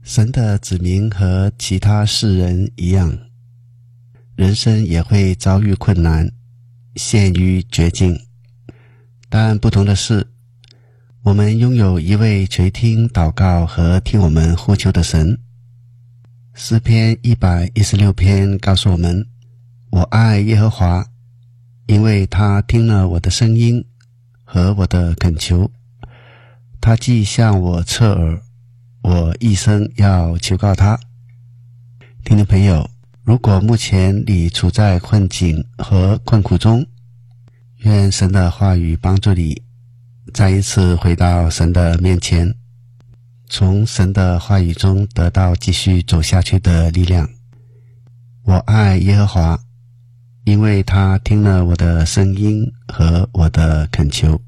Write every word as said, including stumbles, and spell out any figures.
神的子民和其他世人一样，人生也会遭遇困难，陷于绝境。但不同的是，我们拥有一位垂听祷告和听我们呼求的神。诗篇一百一十六篇告诉我们，我爱耶和华，因为他听了我的声音和我的恳求。他既向我侧耳，我一生要求告他。听众朋友，如果目前你处在困境和困苦中，愿神的话语帮助你再一次回到神的面前，从神的话语中得到继续走下去的力量。我爱耶和华，因为他听了我的声音和我的恳求。